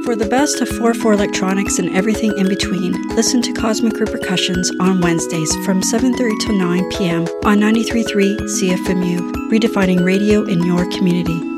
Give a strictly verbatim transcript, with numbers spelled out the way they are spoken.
For the best of four four electronics and everything in between, listen to Cosmic Repercussions on Wednesdays from seven thirty to nine p.m. on ninety-three point three C F M U, redefining radio in your community.